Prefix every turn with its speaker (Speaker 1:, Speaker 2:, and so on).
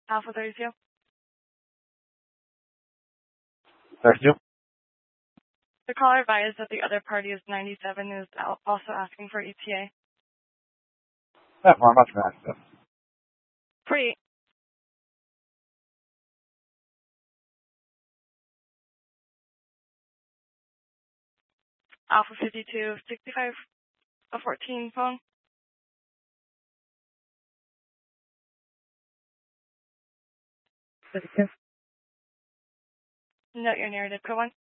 Speaker 1: Alpha 32.
Speaker 2: 32.
Speaker 1: The caller advised that the other party is 97 and is also asking for ETA.
Speaker 2: Yeah, how much can I access?
Speaker 1: 48. Alpha 52, 65, a 14 phone. Note your narrative, code 1.